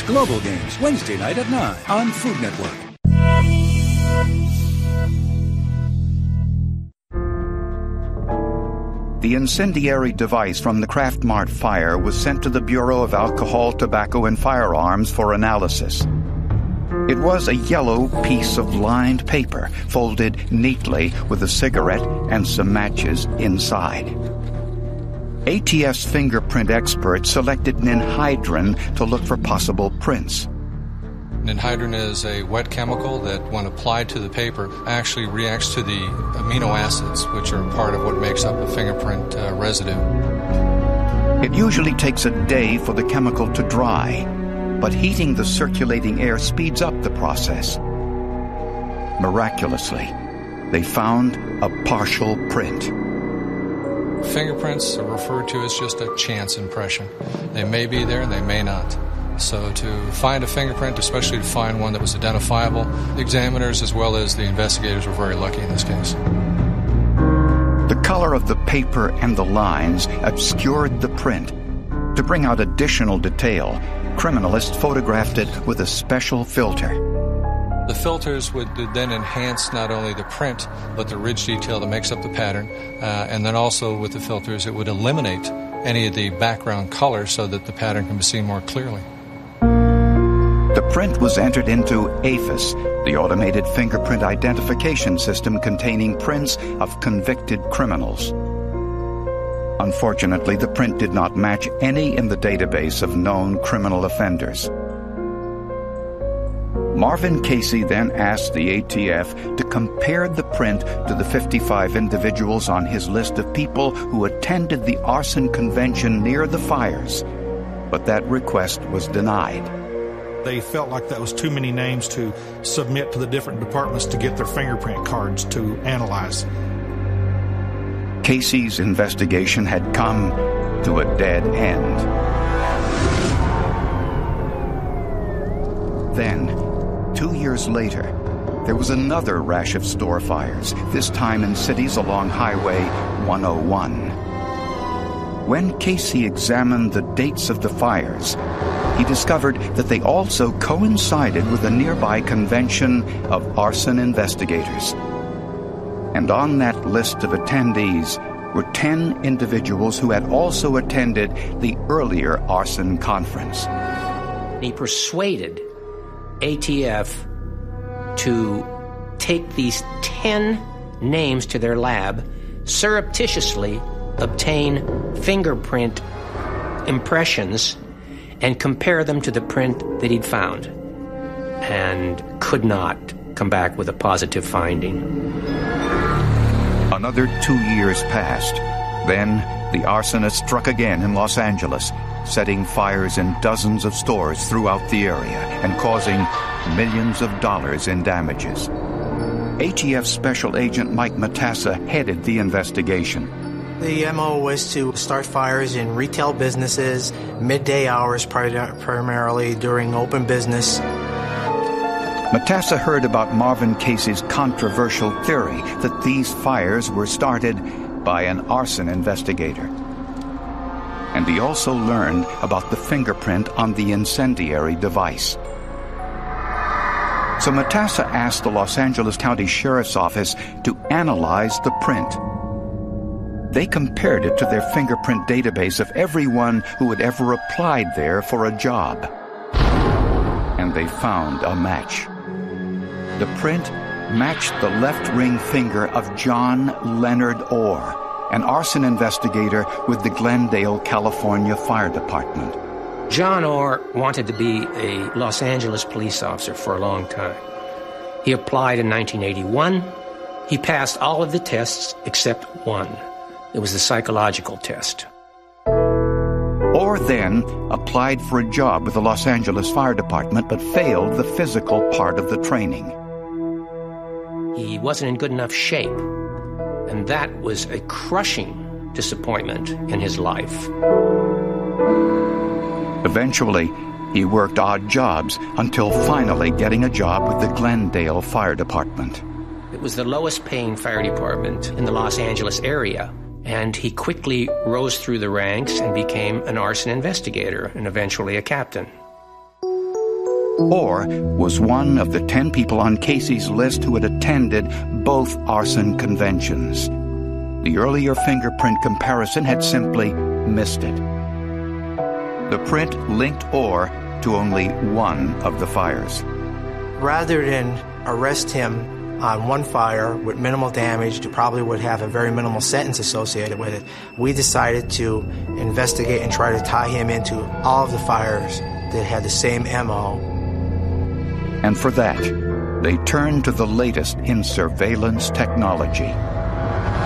Watch Global Games Wednesday night at 9 on Food Network. The incendiary device from the Kraft Mart fire was sent to the Bureau of Alcohol, Tobacco, and Firearms for analysis. It was a yellow piece of lined paper, folded neatly with a cigarette and some matches inside. ATF's fingerprint experts selected ninhydrin to look for possible prints. Ninhydrin is a wet chemical that, when applied to the paper, actually reacts to the amino acids, which are part of what makes up a fingerprint residue. It usually takes a day for the chemical to dry, but heating the circulating air speeds up the process. Miraculously, they found a partial print. Fingerprints are referred to as just a chance impression. They may be there and they may not. So to find a fingerprint, especially to find one that was identifiable, the examiners as well as the investigators were very lucky in this case. The color of the paper and the lines obscured the print. To bring out additional detail, criminalists photographed it with a special filter. The filters would then enhance not only the print, but the ridge detail that makes up the pattern. And then also with the filters, it would eliminate any of the background color so that the pattern can be seen more clearly. The print was entered into AFIS, the automated fingerprint identification system containing prints of convicted criminals. Unfortunately, the print did not match any in the database of known criminal offenders. Marvin Casey then asked the ATF to compare the print to the 55 individuals on his list of people who attended the arson convention near the fires, but that request was denied. They felt like that was too many names to submit to the different departments to get their fingerprint cards to analyze. Casey's investigation had come to a dead end. Then, 2 years later, there was another rash of store fires, this time in cities along Highway 101. When Casey examined the dates of the fires, he discovered that they also coincided with a nearby convention of arson investigators. And on that list of attendees were 10 individuals who had also attended the earlier arson conference. He persuaded ATF to take these 10 names to their lab, surreptitiously obtain fingerprint impressions, and compare them to the print that he'd found, and could not come back with a positive finding. Another 2 years passed. Then the arsonist struck again in Los Angeles, setting fires in dozens of stores throughout the area and causing millions of dollars in damages. ATF Special Agent Mike Matassa headed the investigation. The MO was to start fires in retail businesses, midday hours primarily during open business. Matassa heard about Marvin Casey's controversial theory that these fires were started by an arson investigator. And he also learned about the fingerprint on the incendiary device. So Matassa asked the Los Angeles County Sheriff's Office to analyze the print. They compared it to their fingerprint database of everyone who had ever applied there for a job. And they found a match. The print matched the left ring finger of John Leonard Orr, an arson investigator with the Glendale, California Fire Department. John Orr wanted to be a Los Angeles police officer for a long time. He applied in 1981. He passed all of the tests except one. It was the psychological test. Orr then applied for a job with the Los Angeles Fire Department but failed the physical part of the training. He wasn't in good enough shape, and that was a crushing disappointment in his life. Eventually, he worked odd jobs until finally getting a job with the Glendale Fire Department. It was the lowest paying fire department in the Los Angeles area, and he quickly rose through the ranks and became an arson investigator and eventually a captain. Orr was one of the 10 people on Casey's list who had attended both arson conventions. The earlier fingerprint comparison had simply missed it. The print linked Orr to only one of the fires. Rather than arrest him on one fire with minimal damage, probably would have a very minimal sentence associated with it, we decided to investigate and try to tie him into all of the fires that had the same MO. And for that, they turned to the latest in surveillance technology.